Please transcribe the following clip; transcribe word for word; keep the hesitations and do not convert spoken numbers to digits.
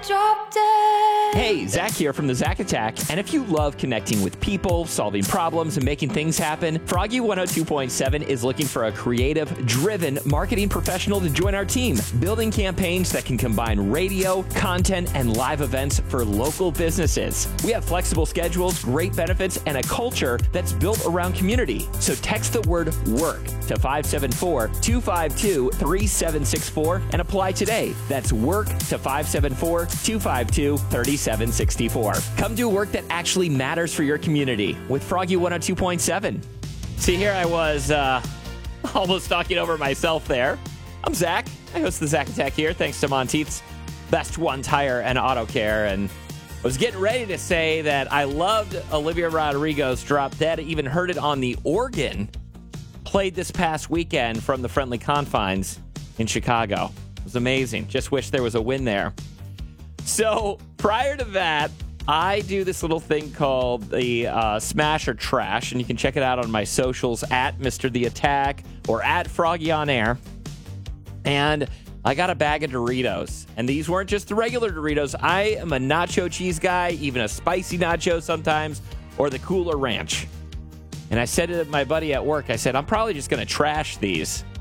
drop dead. Hey, Zach here from the Zach Attack. And if you love connecting with people, solving problems, and making things happen, Froggy one oh two point seven is looking for a creative, driven marketing professional to join our team, building campaigns that can combine radio, content, and live events for local businesses. We have flexible schedules, great benefits, and a culture that's built around community. So text the word WORK to five seven four, two five two, three seven six four and apply today. That's WORK to five seven four, two five two, three seven six four. Come do work that actually matters for your community with Froggy one oh two point seven. See, here I was uh, almost talking over myself there. I'm Zach. I host the Zach Attack here, thanks to Monteith's Best One Tire and Auto Care. And I was getting ready to say that I loved Olivia Rodrigo's Drop Dead. I even heard it on the organ played this past weekend from the Friendly Confines in Chicago. It was amazing. Just wish there was a win there. So prior to that, I do this little thing called the uh, Smash or Trash, and you can check it out on my socials at Mister The Attack or at Froggy on Air. And I got a bag of Doritos, and these weren't just the regular Doritos. I am a nacho cheese guy, even a spicy nacho sometimes, or the Cooler Ranch. And I said to my buddy at work, I said, I'm probably just going to trash these.